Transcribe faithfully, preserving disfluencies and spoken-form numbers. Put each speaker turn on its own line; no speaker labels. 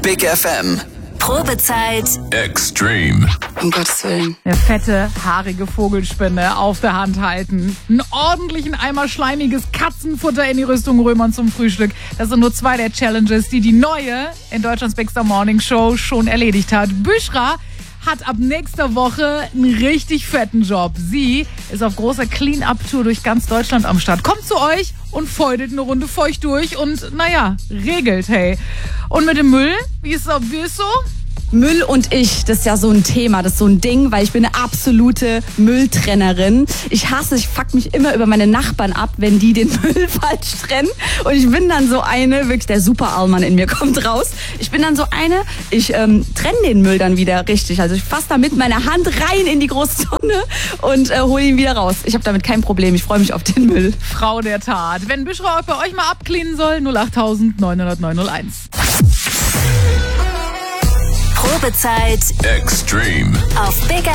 Big F M.
Probezeit
Extreme.
Um Gottes Willen.
Eine fette, haarige Vogelspinne auf der Hand halten. Einen ordentlichen Eimer schleimiges Katzenfutter in die Rüstung römern zum Frühstück. Das sind nur zwei der Challenges, die die neue in Deutschlands Big Star Morning Show schon erledigt hat. Büschra hat ab nächster Woche einen richtig fetten Job. Sie ist auf großer Clean-Up-Tour durch ganz Deutschland am Start. Kommt zu euch und feudet eine Runde feucht durch und, naja, regelt, hey. Und mit dem Müll, wie ist, wie ist so?
Müll und ich, das ist ja so ein Thema, das ist so ein Ding, weil ich bin eine absolute Mülltrennerin. Ich hasse, ich fuck mich immer über meine Nachbarn ab, wenn die den Müll falsch trennen. Und ich bin dann so eine, wirklich der Super-Allmann in mir kommt raus. Ich bin dann so eine, ich ähm, trenne den Müll dann wieder richtig. Also ich fasse da mit meiner Hand rein in die große Tonne und äh, hole ihn wieder raus. Ich habe damit kein Problem, ich freue mich auf den Müll.
Frau der Tat. Wenn Büschra bei euch mal abcleanen soll, null acht neun null null neun null eins.
Probezeit
Extreme.
auf Big